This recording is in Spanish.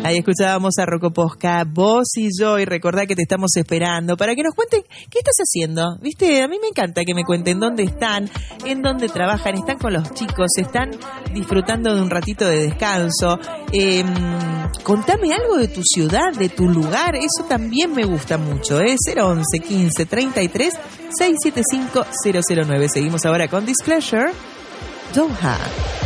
Ahí escuchábamos a Rocco Posca, vos y yo, y recordá que te estamos esperando para que nos cuenten qué estás haciendo. ¿Viste? A mí me encanta que me cuenten dónde están, en dónde trabajan, están con los chicos, están disfrutando de un ratito de descanso. Contame algo de tu ciudad, de tu lugar, eso también me gusta mucho, 011 15 33 675 009. Seguimos ahora con Displeasure, Doha.